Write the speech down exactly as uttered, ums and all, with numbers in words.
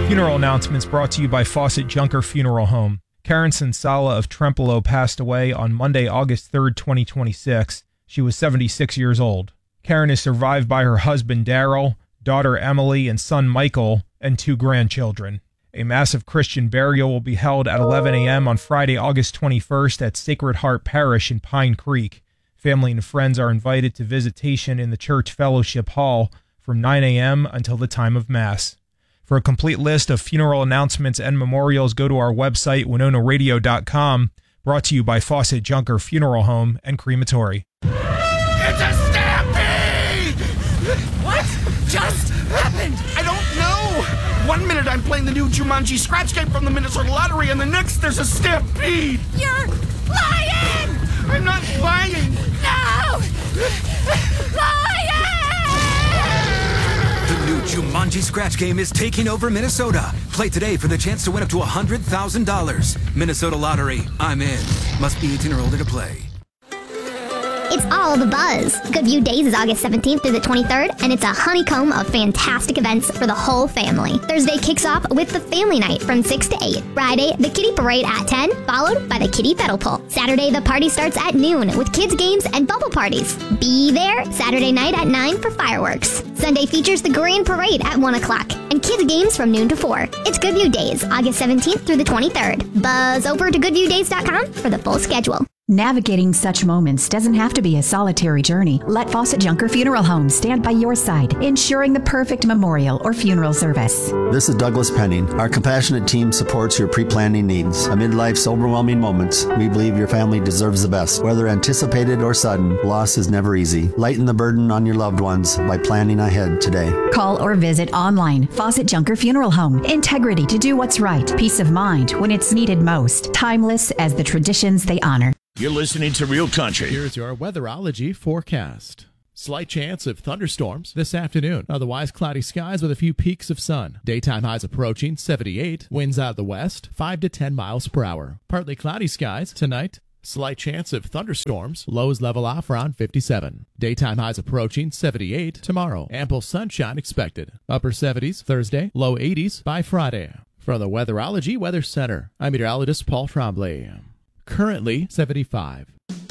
Funeral announcements brought to you by Fawcett Junker Funeral Home. Karen Sensala of Trempolo passed away on Monday, August third, twenty twenty-six. She was seventy-six years old. Karen is survived by her husband, Daryl, daughter, Emily, and son, Michael, and two grandchildren. A massive Christian burial will be held at eleven a.m. on Friday, August twenty-first at Sacred Heart Parish in Pine Creek. Family and friends are invited to visitation in the Church Fellowship Hall from nine a.m. until the time of Mass. For a complete list of funeral announcements and memorials, go to our website, winona radio dot com, brought to you by Fawcett Junker Funeral Home and Crematory. It's a stampede! What just happened? I don't know! One minute I'm playing the new Jumanji scratch game from the Minnesota Lottery, and the next there's a stampede! You're lying! I'm not lying! No! Lying! The new Jumanji scratch game is taking over Minnesota. Play today for the chance to win up to one hundred thousand dollars. Minnesota Lottery. I'm in. Must be eighteen or older to play. It's all the buzz. Goodview Days is August seventeenth through the twenty-third, and it's a honeycomb of fantastic events for the whole family. Thursday kicks off with the family night from six to eight. Friday, the kiddie parade at ten, followed by the kiddie pedal pull. Saturday, the party starts at noon with kids' games and bubble parties. Be there Saturday night at nine for fireworks. Sunday features the grand parade at one o'clock and kids' games from noon to four. It's Goodview Days, August seventeenth through the twenty-third. Buzz over to goodview days dot com for the full schedule. Navigating such moments doesn't have to be a solitary journey. Let Fawcett Junker Funeral Home stand by your side, ensuring the perfect memorial or funeral service. This is Douglas Penning. Our compassionate team supports your pre-planning needs. Amid life's overwhelming moments, we believe your family deserves the best. Whether anticipated or sudden, loss is never easy. Lighten the burden on your loved ones by planning ahead today. Call or visit online. Fawcett Junker Funeral Home. Integrity to do what's right. Peace of mind when it's needed most. Timeless as the traditions they honor. You're listening to Real Country. Here's your weatherology forecast. Slight chance of thunderstorms this afternoon. Otherwise, cloudy skies with a few peaks of sun. Daytime highs approaching seventy-eight. Winds out of the west, five to ten miles per hour. Partly cloudy skies tonight. Slight chance of thunderstorms. Lows level off around fifty-seven. Daytime highs approaching seventy-eight. Tomorrow, ample sunshine expected. Upper seventies Thursday, low eighties by Friday. From the Weatherology Weather Center, I'm meteorologist Paul Trombley. Currently seventy-five.